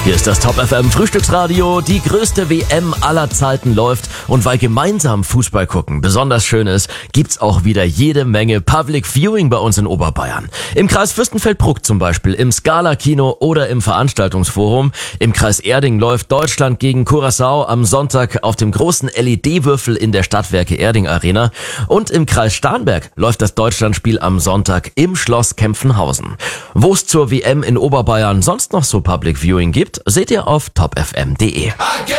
Hier ist das Top FM Frühstücksradio. Die größte WM aller Zeiten läuft und weil gemeinsam Fußball gucken besonders schön ist, gibt's auch wieder jede Menge Public Viewing bei uns in Oberbayern. Im Kreis Fürstenfeldbruck zum Beispiel, im Scala-Kino oder im Veranstaltungsforum. Im Kreis Erding läuft Deutschland gegen Curaçao am Sonntag auf dem großen LED-Würfel in der Stadtwerke Erding Arena. Und im Kreis Starnberg läuft das Deutschlandspiel am Sonntag im Schloss Kempfenhausen. Wo es zur WM in Oberbayern sonst noch so Public Viewing gibt, seht ihr auf topfm.de.